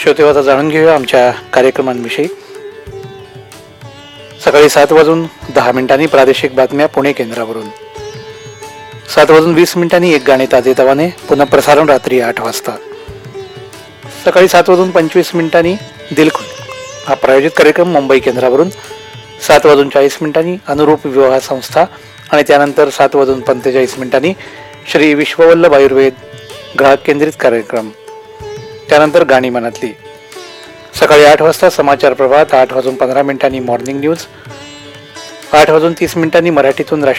श्रोते, आता जाणून घेऊया आमच्या कार्यक्रमांविषयी. सकाळी 7:10 प्रादेशिक बातम्या पुणे केंद्रावरून. 7:20 एक गाणे ताजेतवाने. पुन्हा प्रसारण रात्री 8 वाजता. सकाळी 7:25 दिलखुश हा प्रायोजित कार्यक्रम मुंबई केंद्रावरून. 7:40 अनुरूप विवाह संस्था आणि त्यानंतर 7:45 श्री विश्ववल्लभ आयुर्वेद ग्राहक केंद्रित कार्यक्रम. त्यानंतर गाणी मनातली. सकाळी 8 वाजता समाचार प्रभात. 8:15 मॉर्निंग न्यूज. 8:30 मराठीतून